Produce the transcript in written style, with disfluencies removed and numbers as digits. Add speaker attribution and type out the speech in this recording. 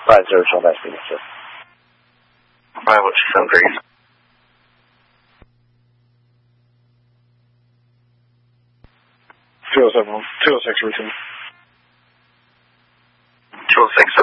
Speaker 1: 50 show that signature.
Speaker 2: Violet Sundries.
Speaker 3: 206 routine.
Speaker 2: 206